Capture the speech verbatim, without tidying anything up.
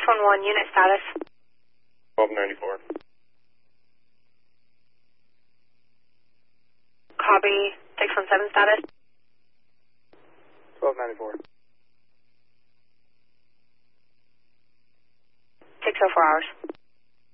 one one, unit status. twelve ninety-four. Copy, six one seven status. twelve ninety-four. six oh four hours.